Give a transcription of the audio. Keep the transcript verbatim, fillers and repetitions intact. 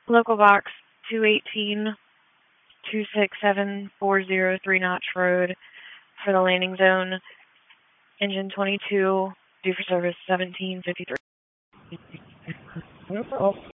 Local box two eighteen, two six seven four zero three Notch Road for the landing zone. Engine twenty-two, due for service seventeen fifty-three.